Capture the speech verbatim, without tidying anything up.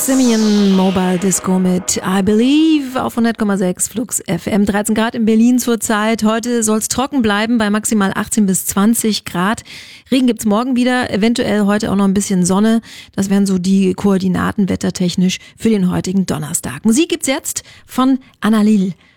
Simeon Mobile Disco mit I Believe auf hundert Komma sechs Flux F M. dreizehn Grad in Berlin zurzeit. Heute soll es trocken bleiben bei maximal achtzehn bis zwanzig Grad. Regen gibt's morgen wieder, eventuell heute auch noch ein bisschen Sonne. Das wären so die Koordinaten wettertechnisch für den heutigen Donnerstag. Musik gibt's jetzt von Annalil.